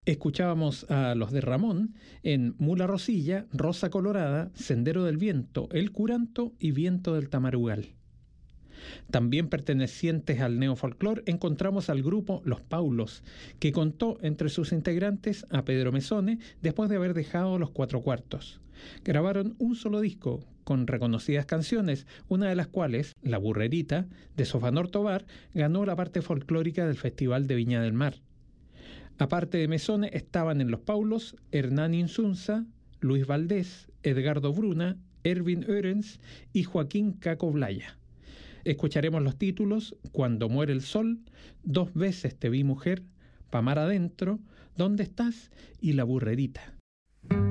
Escuchábamos a los de Ramón en Mula Rosilla, Rosa Colorada, Sendero del Viento, El Curanto y Viento del Tamarugal. También pertenecientes al neofolclor encontramos al grupo Los Paulos, que contó entre sus integrantes a Pedro Mesone después de haber dejado Los Cuatro Cuartos. Grabaron un solo disco con reconocidas canciones, una de las cuales, La Burrerita, de Sofanor Tobar, ganó la parte folclórica del Festival de Viña del Mar. Aparte de Mesone estaban en Los Paulos Hernán Insunza, Luis Valdés, Edgardo Bruna, Erwin Oerens y Joaquín Caco Blaya. Escucharemos los títulos Cuando muere el sol, Dos veces te vi mujer, Pa' mar adentro, ¿Dónde estás? Y La Burrerita.